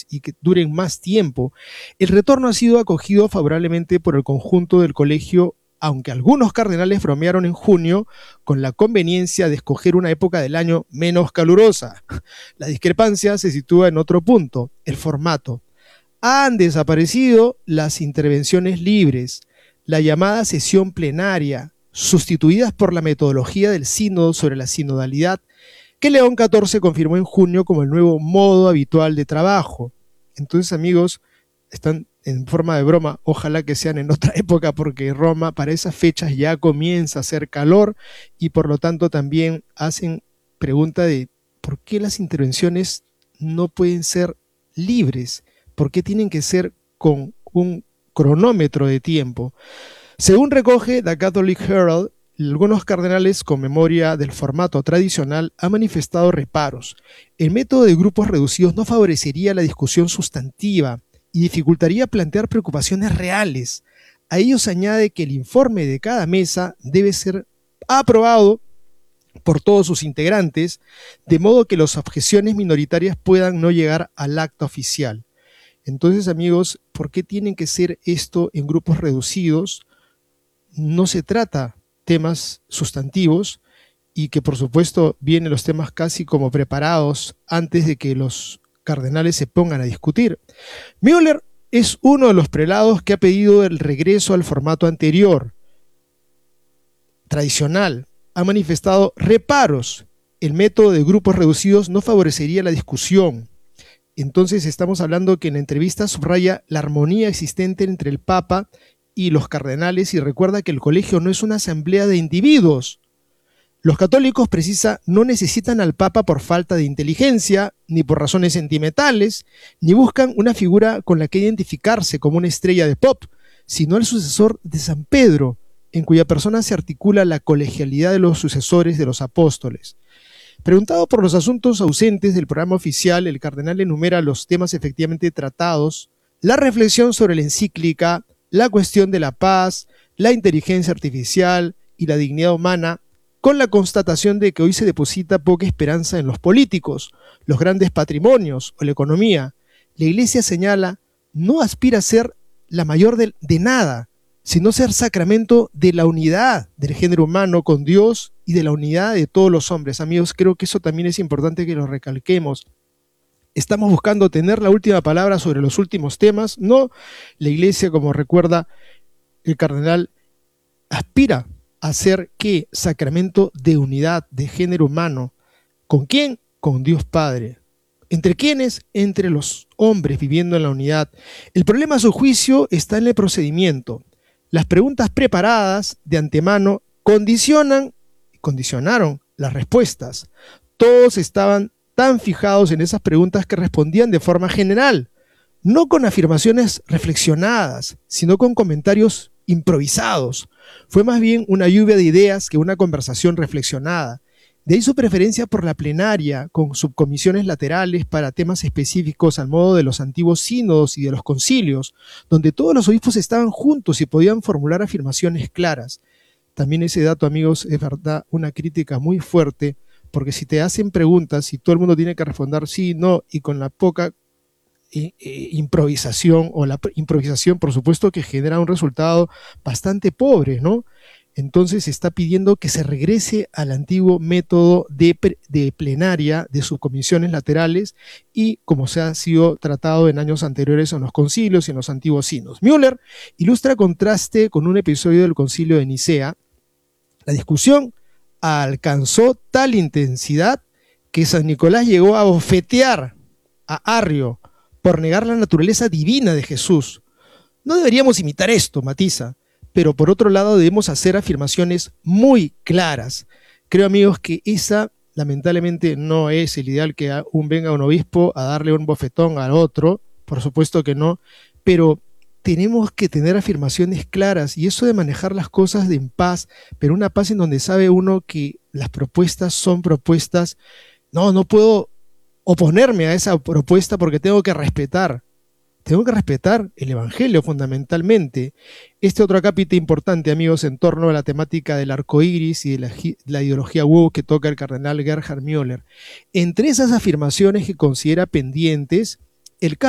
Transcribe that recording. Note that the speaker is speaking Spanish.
afirmaciones y que duren más tiempo, el retorno ha sido acogido favorablemente por el conjunto del colegio, aunque algunos cardenales bromearon en junio con la conveniencia de escoger una época del año menos calurosa. La discrepancia se sitúa en otro punto, el formato. Han desaparecido las intervenciones libres, la llamada sesión plenaria, sustituidas por la metodología del sínodo sobre la sinodalidad, que León XIV confirmó en junio como el nuevo modo habitual de trabajo. Entonces, amigos, están en forma de broma, ojalá que sean en otra época, porque Roma para esas fechas ya comienza a hacer calor y por lo tanto también hacen pregunta de ¿por qué las intervenciones no pueden ser libres? ¿Por qué tienen que ser con un cronómetro de tiempo? Según recoge The Catholic Herald, algunos cardenales con memoria del formato tradicional han manifestado reparos. El método de grupos reducidos no favorecería la discusión sustantiva y dificultaría plantear preocupaciones reales. A ello se añade que el informe de cada mesa debe ser aprobado por todos sus integrantes, de modo que las objeciones minoritarias puedan no llegar al acta oficial. Entonces, amigos, ¿por qué tienen que ser esto en grupos reducidos? No se trata temas sustantivos y que por supuesto vienen los temas casi como preparados antes de que los cardenales se pongan a discutir. Müller es uno de los prelados que ha pedido el regreso al formato anterior, tradicional. Ha manifestado reparos. El método de grupos reducidos no favorecería la discusión. Entonces estamos hablando que en la entrevista subraya la armonía existente entre el Papa y los cardenales y recuerda que el colegio no es una asamblea de individuos. Los católicos, precisa, no necesitan al Papa por falta de inteligencia, ni por razones sentimentales, ni buscan una figura con la que identificarse como una estrella de pop, sino al sucesor de San Pedro, en cuya persona se articula la colegialidad de los sucesores de los apóstoles. Preguntado por los asuntos ausentes del programa oficial, el cardenal enumera los temas efectivamente tratados, la reflexión sobre la encíclica, la cuestión de la paz, la inteligencia artificial y la dignidad humana, con la constatación de que hoy se deposita poca esperanza en los políticos, los grandes patrimonios o la economía. La Iglesia, señala, no aspira a ser la mayor de nada, sino ser sacramento de la unidad del género humano con Dios y de la unidad de todos los hombres. Amigos, creo que eso también es importante que lo recalquemos. Estamos buscando tener la última palabra sobre los últimos temas, no. La Iglesia, como recuerda el cardenal, aspira a ser ¿qué? Sacramento de unidad de género humano. ¿Con quién? Con Dios Padre. ¿Entre quiénes? Entre los hombres viviendo en la unidad. El problema, a su juicio, está en el procedimiento. Las preguntas preparadas de antemano condicionaron las respuestas. Todos estaban tan fijados en esas preguntas que respondían de forma general, no con afirmaciones reflexionadas, sino con comentarios improvisados. Fue más bien una lluvia de ideas que una conversación reflexionada. De ahí su preferencia por la plenaria, con subcomisiones laterales para temas específicos al modo de los antiguos sínodos y de los concilios, donde todos los obispos estaban juntos y podían formular afirmaciones claras. También ese dato, amigos, es verdad, una crítica muy fuerte, porque si te hacen preguntas y todo el mundo tiene que responder sí, no, y con la poca improvisación, o la improvisación, por supuesto, que genera un resultado bastante pobre, ¿no? Entonces se está pidiendo que se regrese al antiguo método de plenaria, de subcomisiones laterales, y como se ha sido tratado en años anteriores en los concilios y en los antiguos sínodos. Müller ilustra contraste con un episodio del concilio de Nicea. La discusión alcanzó tal intensidad que San Nicolás llegó a bofetear a Arrio por negar la naturaleza divina de Jesús. No deberíamos imitar esto, matiza, pero por otro lado debemos hacer afirmaciones muy claras. Creo, amigos, que esa lamentablemente no es el ideal, que venga un obispo a darle un bofetón al otro, por supuesto que no, pero tenemos que tener afirmaciones claras, y eso de manejar las cosas en paz, pero una paz en donde sabe uno que las propuestas son propuestas. No puedo oponerme a esa propuesta porque tengo que respetar el Evangelio fundamentalmente. Este otro acápite importante, amigos, en torno a la temática del arco iris y de la ideología woke que toca el cardenal Gerhard Müller. Entre esas afirmaciones que considera pendientes, el